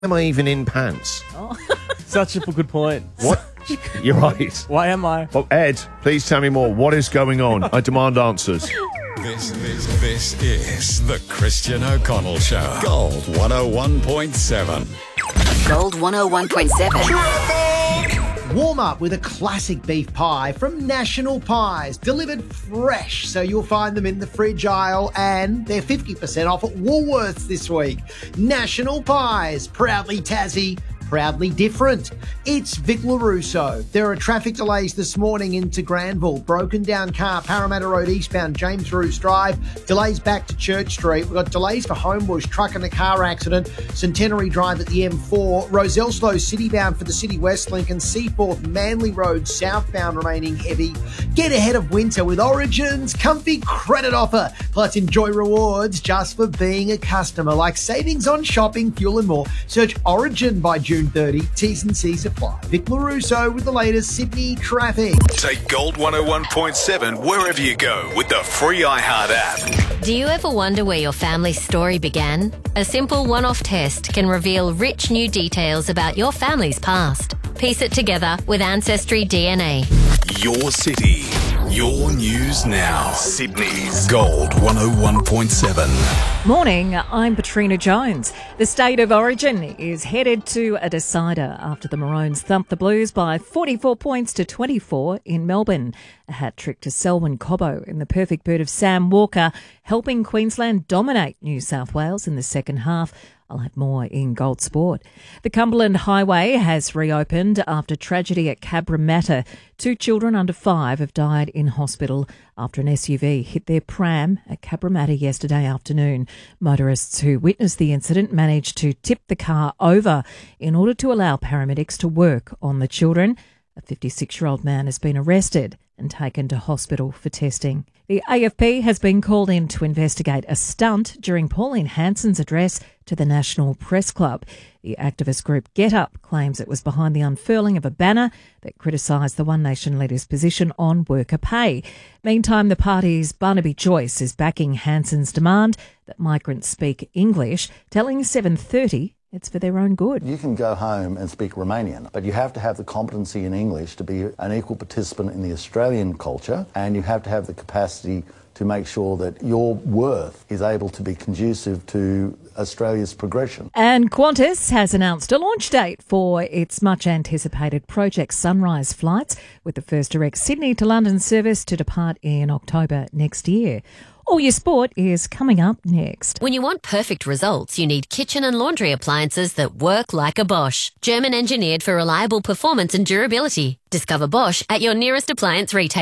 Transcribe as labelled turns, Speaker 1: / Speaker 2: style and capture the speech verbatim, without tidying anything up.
Speaker 1: am I even in pants?
Speaker 2: Oh. Such a good point.
Speaker 1: What? You're right.
Speaker 2: Why am I?
Speaker 1: Well, Ed, please tell me more. What is going on? I demand answers.
Speaker 3: This, this, this is the Christian O'Connell Show. Gold one oh one point seven.
Speaker 4: Gold one oh one point seven.
Speaker 5: Warm up with a classic beef pie from National Pies, delivered fresh, so you'll find them in the fridge aisle, and they're fifty percent off at Woolworths this week. National Pies, proudly Tassie, proudly different. It's Vic LaRusso. There are traffic delays this morning into Granville. Broken down car, Parramatta Road eastbound, James Roos Drive. Delays back to Church Street. We've got delays for Homebush, truck and a car accident. Centenary Drive at the M four. Roselslow citybound for the City West Link, and Seaforth Manly Road southbound remaining heavy. Get ahead of winter with Origin's comfy credit offer. Plus enjoy rewards just for being a customer, like savings on shopping, fuel and more. Search Origin by June thirtieth. T's and C's apply. Vic LaRusso with the latest Sydney traffic.
Speaker 3: Take Gold one oh one point seven wherever you go with the free iHeart app.
Speaker 6: Do you ever wonder where your family's story began? A simple one-off test can reveal rich new details about your family's past. Piece it together with Ancestry D N A.
Speaker 3: Your city, your news now. Sydney's Gold one oh one point seven.
Speaker 7: Morning, I'm Patrina Jones. The State of Origin is headed to a decider after the Maroons thumped the Blues by forty-four points to twenty-four in Melbourne. A hat-trick to Selwyn Cobbo in the perfect bird of Sam Walker, helping Queensland dominate New South Wales in the second half. I'll have more in Gold Sport. The Cumberland Highway has reopened after tragedy at Cabramatta. Two children under five have died in hospital after an S U V hit their pram at Cabramatta yesterday afternoon. Motorists who witnessed the incident managed to tip the car over in order to allow paramedics to work on the children. A fifty-six-year-old man has been arrested and taken to hospital for testing. The A F P has been called in to investigate a stunt during Pauline Hanson's address to the National Press Club. The activist group Get Up claims it was behind the unfurling of a banner that criticised the One Nation leader's position on worker pay. Meantime, the party's Barnaby Joyce is backing Hanson's demand that migrants speak English, telling seven thirty it's for their own good.
Speaker 8: You can go home and speak Romanian, but you have to have the competency in English to be an equal participant in the Australian culture, and you have to have the capacity to make sure that your worth is able to be conducive to Australia's progression.
Speaker 7: And Qantas has announced a launch date for its much-anticipated Project Sunrise flights, with the first direct Sydney to London service to depart in October next year. All Your Sport is coming up next.
Speaker 6: When you want perfect results, you need kitchen and laundry appliances that work like a Bosch. German engineered for reliable performance and durability. Discover Bosch at your nearest appliance retailer.